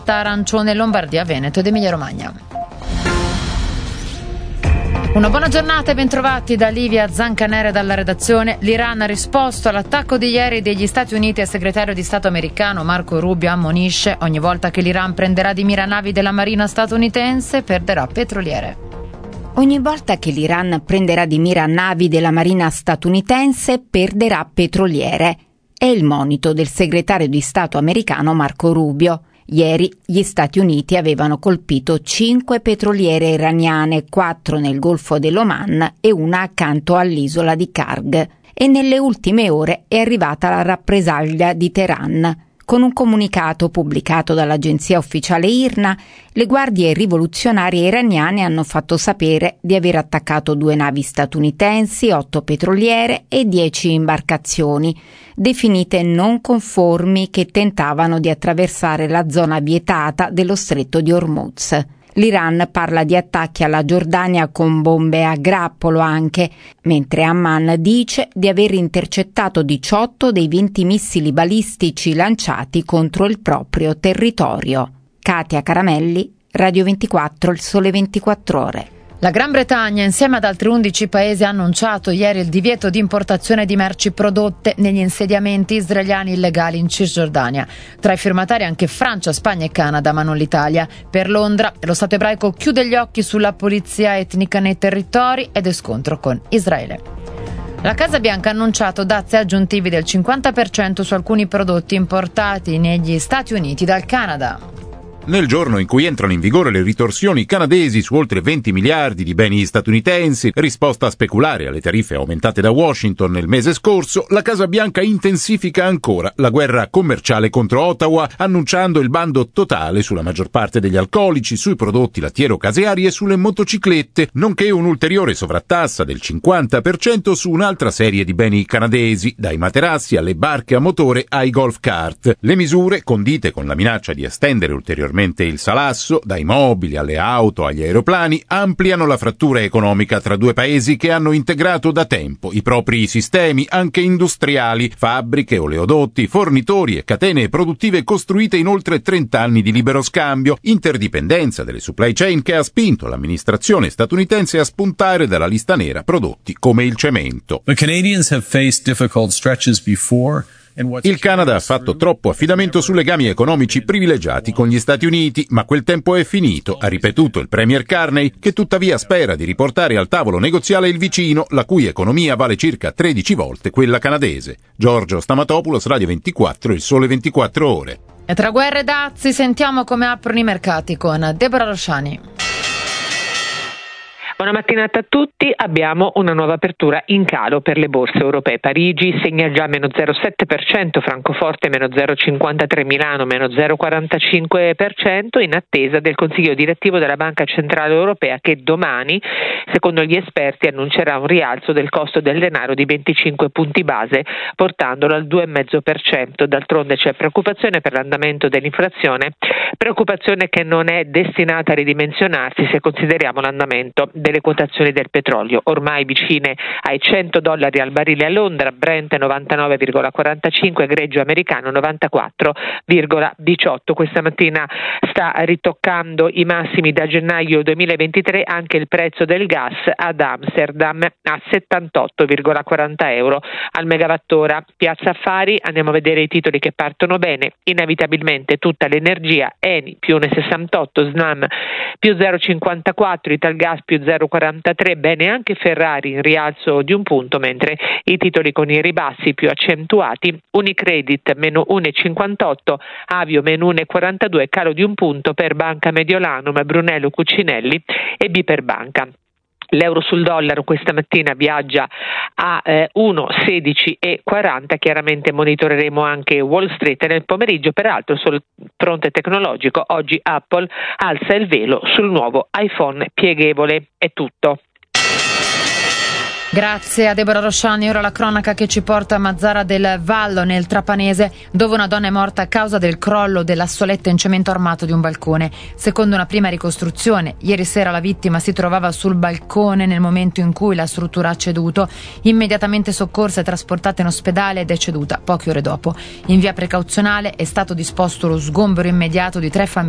allerta arancione Lombardia, Veneto ed Emilia Romagna. Una buona giornata e bentrovati da Livia Zancanere dalla redazione. L'Iran ha risposto all'attacco di ieri degli Stati Uniti e il segretario di Stato americano Marco Rubio ammonisce: ogni volta che l'Iran prenderà di mira navi della marina statunitense perderà petroliere. Ogni volta che l'Iran prenderà di mira navi della marina statunitense perderà petroliere. È il monito del segretario di Stato americano Marco Rubio. Ieri gli Stati Uniti avevano colpito 5 petroliere iraniane, 4 nel Golfo dell'Oman e una accanto all'isola di Karg. E nelle ultime ore è arrivata la rappresaglia di Teheran. Con un comunicato pubblicato dall'agenzia ufficiale IRNA, le guardie rivoluzionarie iraniane hanno fatto sapere di aver attaccato 2 navi statunitensi, 8 petroliere e 10 imbarcazioni, definite non conformi, che tentavano di attraversare la zona vietata dello stretto di Hormuz. L'Iran parla di attacchi alla Giordania con bombe a grappolo anche, mentre Amman dice di aver intercettato 18 dei 20 missili balistici lanciati contro il proprio territorio. Katia Caramelli, Radio 24, Il Sole 24 Ore. La Gran Bretagna, insieme ad altri 11 paesi, ha annunciato ieri il divieto di importazione di merci prodotte negli insediamenti israeliani illegali in Cisgiordania. Tra i firmatari anche Francia, Spagna e Canada, ma non l'Italia. Per Londra, lo Stato ebraico chiude gli occhi sulla pulizia etnica nei territori ed è scontro con Israele. La Casa Bianca ha annunciato dazi aggiuntivi del 50% su alcuni prodotti importati negli Stati Uniti dal Canada. Nel giorno in cui entrano in vigore le ritorsioni canadesi su oltre 20 miliardi di beni statunitensi, risposta a speculare alle tariffe aumentate da Washington nel mese scorso, la Casa Bianca intensifica ancora la guerra commerciale contro Ottawa, annunciando il bando totale sulla maggior parte degli alcolici, sui prodotti lattiero-caseari e sulle motociclette, nonché un'ulteriore sovrattassa del 50% su un'altra serie di beni canadesi, dai materassi alle barche a motore ai golf cart. Le misure, condite con la minaccia di estendere ulteriormente il salasso, dai mobili alle auto agli aeroplani, ampliano la frattura economica tra due paesi che hanno integrato da tempo i propri sistemi anche industriali, fabbriche, oleodotti, fornitori e catene produttive costruite in oltre 30 anni di libero scambio, interdipendenza delle supply chain che ha spinto l'amministrazione statunitense a spuntare dalla lista nera prodotti come il cemento. The Canadians have faced difficult stretches before. Il Canada ha fatto troppo affidamento su legami economici privilegiati con gli Stati Uniti, ma quel tempo è finito, ha ripetuto il premier Carney, che tuttavia spera di riportare al tavolo negoziale il vicino, la cui economia vale circa 13 volte quella canadese. Giorgio Stamatopoulos, Radio 24, Il Sole 24 Ore. E tra guerre e dazi sentiamo come aprono i mercati con Deborah Rosciani. Buona mattinata a tutti. Abbiamo una nuova apertura in calo per le borse europee. Parigi segna già meno 0,7%, Francoforte meno 0,53%, Milano meno 0,45%, in attesa del Consiglio direttivo della Banca Centrale Europea che domani, secondo gli esperti, annuncerà un rialzo del costo del denaro di 25 punti base, portandolo al 2,5%. D'altronde c'è preoccupazione per l'andamento dell'inflazione, preoccupazione che non è destinata a ridimensionarsi se consideriamo l'andamento delle quotazioni del petrolio, ormai vicine ai $100 al barile a Londra, Brent 99,45, greggio americano 94,18. Questa mattina sta ritoccando i massimi da gennaio 2023 anche il prezzo del gas ad Amsterdam a 78,40 euro al megawattora. Piazza Affari, andiamo a vedere i titoli che partono bene, inevitabilmente tutta l'energia, Eni più 1,68, Snam più 0,54, Italgas più 0,43, bene anche Ferrari in rialzo di un punto, mentre i titoli con i ribassi più accentuati, Unicredit meno 1,58, Avio meno 1,42, calo di un punto per Banca Mediolanum, Brunello Cucinelli e Biper Banca. L'euro sul dollaro questa mattina viaggia a 1,1640, chiaramente monitoreremo anche Wall Street nel pomeriggio. Peraltro sul fronte tecnologico oggi Apple alza il velo sul nuovo iPhone pieghevole. È tutto. Grazie a Deborah Rosciani. Ora la cronaca che ci porta a Mazzara del Vallo, nel Trapanese, dove una donna è morta a causa del crollo della soletta in cemento armato di un balcone. Secondo una prima ricostruzione, ieri sera la vittima si trovava sul balcone nel momento in cui la struttura ha ceduto. Immediatamente soccorsa e trasportata in ospedale ed è ceduta poche ore dopo. In via precauzionale è stato disposto lo sgombero immediato di 3 famiglie